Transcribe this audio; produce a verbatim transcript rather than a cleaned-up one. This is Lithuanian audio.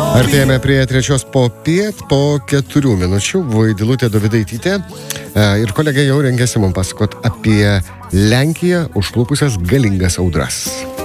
Artėjame prie trečios popiet, po keturių minučių. Vaidilutė Dovydaitytė ir kolegė jau rengėsi mums pasakot apie Lenkiją užklupusias galingas audras.